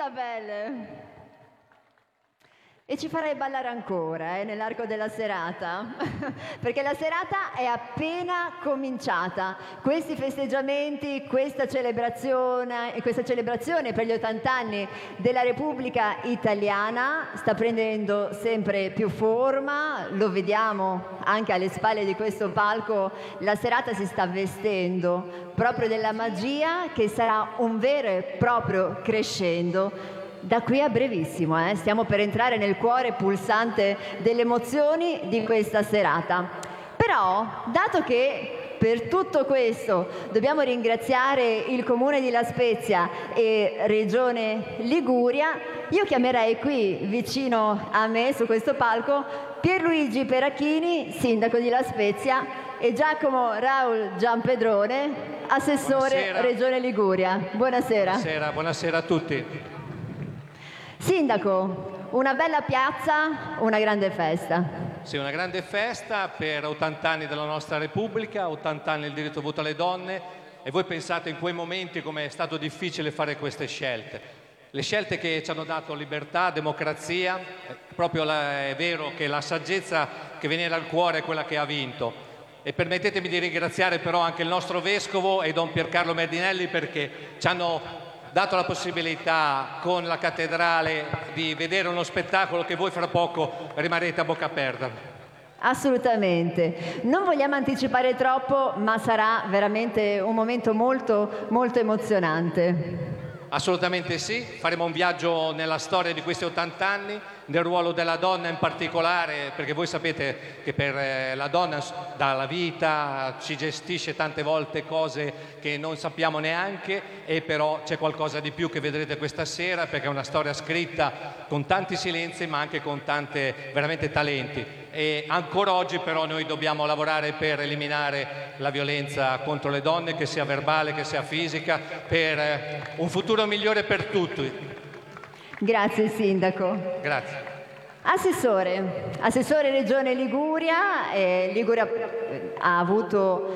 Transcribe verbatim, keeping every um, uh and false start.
Isabel! E ci farai ballare ancora eh, nell'arco della serata, perché la serata è appena cominciata. Questi festeggiamenti, questa celebrazione, questa celebrazione per gli ottanta anni della Repubblica Italiana sta prendendo sempre più forma, lo vediamo anche alle spalle di questo palco, la serata si sta vestendo proprio della magia che sarà un vero e proprio crescendo. Da qui a brevissimo, eh? Stiamo per entrare nel cuore pulsante delle emozioni di questa serata. Però, dato che per tutto questo dobbiamo ringraziare il Comune di La Spezia e Regione Liguria, io chiamerei qui vicino a me, su questo palco, Pierluigi Peracchini, Sindaco di La Spezia, e Giacomo Raul Giampedrone, Assessore Buonasera. Regione Liguria. Buonasera. Buonasera, buonasera a tutti. Sindaco, una bella piazza, una grande festa. Sì, una grande festa per ottanta anni della nostra Repubblica, ottanta anni del diritto di voto alle donne, e voi pensate in quei momenti come è stato difficile fare queste scelte. Le scelte che ci hanno dato libertà, democrazia, proprio la, è vero che la saggezza che viene dal cuore è quella che ha vinto. E permettetemi di ringraziare però anche il nostro Vescovo e Don Piercarlo Merdinelli, perché ci hanno dato la possibilità con la cattedrale di vedere uno spettacolo che voi fra poco rimarrete a bocca aperta. Assolutamente. Non vogliamo anticipare troppo, ma sarà veramente un momento molto, molto emozionante. Assolutamente sì, faremo un viaggio nella storia di questi ottanta anni, nel ruolo della donna in particolare, perché voi sapete che per la donna dà la vita, ci gestisce tante volte cose che non sappiamo neanche, e però c'è qualcosa di più che vedrete questa sera, perché è una storia scritta con tanti silenzi ma anche con tante veramente talenti. E ancora oggi però noi dobbiamo lavorare per eliminare la violenza contro le donne, che sia verbale, che sia fisica, per un futuro migliore per tutti. Grazie Sindaco. Grazie. Assessore, Assessore Regione Liguria, eh, Liguria ha avuto